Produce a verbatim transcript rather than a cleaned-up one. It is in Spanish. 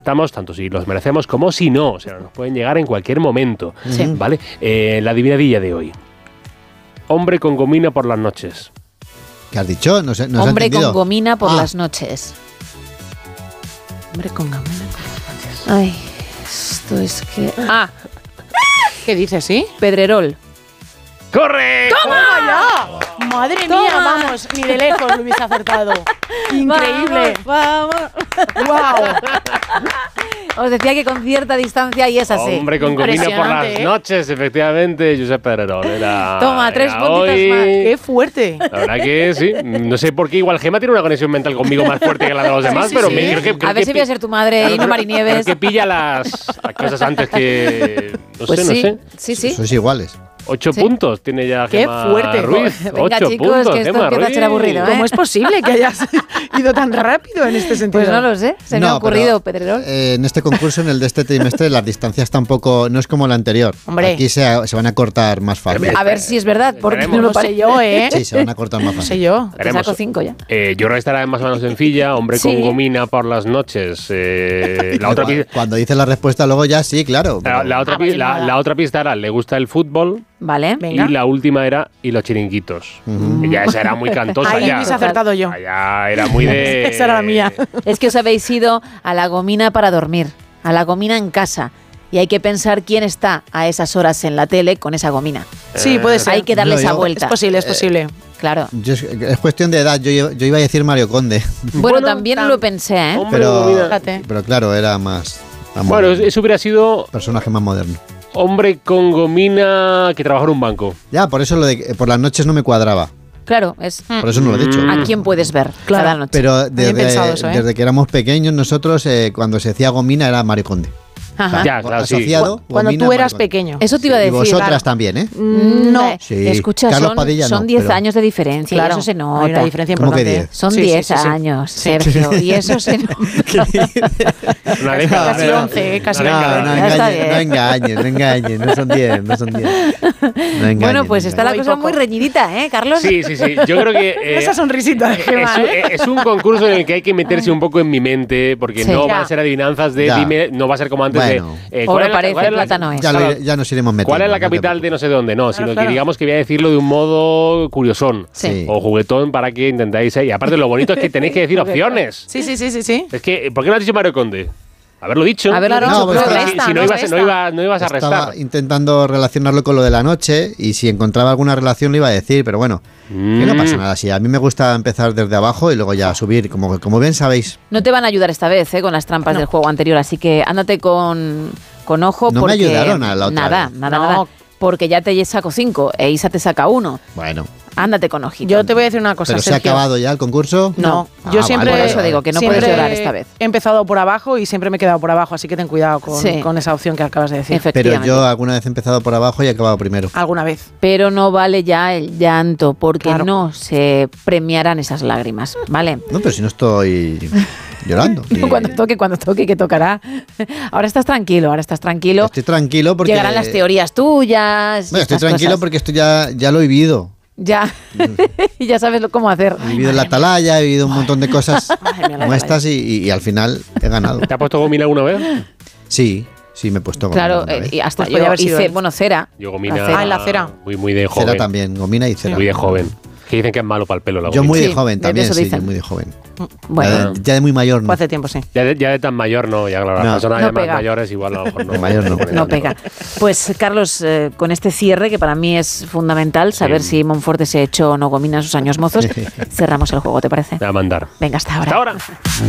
Estamos tanto si los merecemos como si no, o sea, nos pueden llegar en cualquier momento, Sí. ¿vale? Eh, la adivinadilla de hoy. Hombre con gomina por las noches. ¿Qué has dicho? No sé, no se ha Hombre con entendido. gomina por Ah. las noches. Hombre con gomina por las noches. Ay, esto es que... Ah, ¿Qué dices, sí? Pedrerol. ¡Correcto! ¡Toma ya! Madre Toma. mía, vamos, ni de lejos lo hubiese acertado. Increíble. Vamos, vamos. Wow. Os decía que con cierta distancia y es así. Hombre con gomina por las Impresionante, ¿eh? noches, efectivamente, Josep Pedrerol. Era, Toma, tres era puntitos hoy. más. Qué fuerte. La verdad que sí. No sé por qué, igual Gemma tiene una conexión mental conmigo más fuerte que la de los demás, sí, pero sí. me creo que... creo A ver que si voy a pi- ser tu madre y no creo- Marinieves. creo que pilla las, las cosas antes que... No Pues sé, sí, no sé. sí, sí. Sois iguales. Ocho Sí. puntos tiene ya Qué Gemma fuerte. Ruiz. Venga, Ocho chicos, puntos, que esto Gemma empieza a Ruiz. ser aburrido, ¿eh? ¿Cómo es posible que hayas ido tan rápido en este sentido? Pues no lo sé, se me No, ha ocurrido, pero, Pedrerol. eh, en este concurso, en el de este trimestre, las distancias tampoco... No es como el anterior. Hombre. Aquí se, se van a cortar más fácil. A ver si es verdad, porque Esperemos. no No lo sé parece. yo, ¿eh? Sí, se van a cortar más No sé fácil. yo. Te Veremos. saco cinco ya. Eh, yo creo que estará más o menos sencilla. Hombre Sí. con gomina por las noches. Eh, la, otra Cuando, pi- cuando dices la respuesta luego ya sí, claro. la, pero- la otra Ah, pi- vale, la- nada. la otra pista era, le gusta el fútbol. Vale. Venga. Y la última era, y los chiringuitos. Ujú. Y ya esa era muy cantosa. Ahí ya. hubiese acertado yo. Ya era muy de... Esa era la mía. Es que os habéis ido a la gomina para dormir, a la gomina en casa. Y hay que pensar quién está a esas horas en la tele con esa gomina. Sí, puede ser. Hay que darle No, esa yo- vuelta. Es posible, es posible. Claro. Yo es, es cuestión de edad. Yo, yo iba a decir Mario Conde. Bueno, Bueno, también tam- lo pensé, ¿eh? Hombre Pero, con gomina. Fíjate. pero claro, era más... más Bueno, moderno. eso hubiera sido Personaje más moderno. hombre con gomina que trabaja en un banco. Ya, por eso lo de que por las noches no me cuadraba. Claro, es Por eso no lo he dicho. a quién puedes ver Claro. cada noche. Pero desde, pensado eso, ¿eh? desde que éramos pequeños, nosotros, eh, cuando se decía gomina, era Mario Conde. Ajá. Ya, claro, sí. Asociado, Cuando gomina, tú eras Mario Conde. pequeño. Eso te iba a Y decir. vosotras claro. también, ¿eh? No. Eh, Sí. Escucha, Carlos son, Padilla son no, diez pero- años de diferencia Claro, y eso se nota. hay una diferencia ¿Cómo que importante. diez? Son Sí, sí, diez sí, sí. años, Sí. Sergio, y eso se nota. Una década. Casi no, once, eh, casi No, once. no, Ya está engañes, no bien. engañes, no engañes, no son diez, no son diez. No engañes, Bueno, pues no está la Muy cosa poco. muy reñidita, ¿eh, Carlos? Sí, sí, sí. Yo creo que... eh, Esa sonrisita de es, Gemma, un- ¿eh? es un concurso en el que hay que meterse un poco en mi mente, porque Sí. no Ya. van a ser adivinanzas de Ya. dime, no va a ser como antes Bueno. de... eh, Oro ¿cuál es la- parece, cuál es la- plátano es. Ya, lo Claro. iré- ya nos iremos metiendo. ¿Cuál es la no te capital de preocupes. no sé dónde? No, sino claro. que digamos que voy a decirlo de un modo curiosón Sí. o juguetón para que intentáis... eh, Y aparte lo bonito es que tenéis que decir opciones. Sí, sí, sí, sí, sí. Es que, ¿por qué no has dicho Mario Conde? Haberlo dicho. Haberlo Claro, dicho, No, pero pues Si- resta, si no, no ibas, resta. no, iba- no ibas a restar. Estaba intentando relacionarlo con lo de la noche y si encontraba alguna relación lo iba a decir, pero bueno, que no Mm. pasa nada. Si a mí me gusta empezar desde abajo y luego ya subir, como, como bien sabéis. No te van a ayudar esta vez, ¿eh? Con las trampas No. del juego anterior, así que ándate con, con ojo. No me porque ayudaron a la otra Nada, vez. nada, No. nada. Porque ya te saco cinco e Isa te saca uno. Bueno, Ándate con ojito. Yo te voy a decir una cosa, pero se ha Sergio. acabado ya el concurso. No, Ah, yo siempre, vale, Por eso digo que no siempre puedes llorar esta vez. He empezado por abajo y siempre me he quedado por abajo, así que ten cuidado con, Sí. con esa opción que acabas de decir. Pero Efectivamente. yo alguna vez he empezado por abajo y he acabado primero. Alguna vez. Pero no vale ya el llanto, porque Claro. no se premiarán esas lágrimas, ¿vale? No, pero si no estoy llorando. Y Cuando toque, cuando toque, que tocará. Ahora estás tranquilo, ahora estás tranquilo. estoy tranquilo porque... Llegarán las teorías tuyas. y Bueno, estoy estas tranquilo cosas. porque esto ya, ya lo he vivido. Ya. Y ya sabes lo- cómo hacer. He vivido en la atalaya, he vivido un montón de cosas Madre mía, la como atalaya. estas y, y- y al final he ganado. ¿Te has puesto gomina alguna vez? Sí, sí me he puesto gomina Claro, una eh, vez. y hasta Pues yo podía haber sido hice, él. bueno, cera. Yo gomina... La cera. Ah, en la cera. Muy, muy de joven. Cera también, gomina y cera. Muy de joven. Que dicen que es malo para el pelo la Yo gomina. muy de Sí, joven de también, eso sí, dicen. yo muy de joven. Bueno, ya, de, ya de muy mayor no. Fue hace tiempo, sí. Ya de, ya de tan mayor no, ya claro, las No. personas No ya más pega. mayores igual a lo mejor no. De mayor no. no pega. Pues Carlos, eh, con este cierre, que para mí es fundamental, saber Sí. si Monforte se echó o no gomina en sus años mozos, cerramos el juego, ¿te parece? Te voy a mandar. Venga, hasta ahora. Hasta ahora.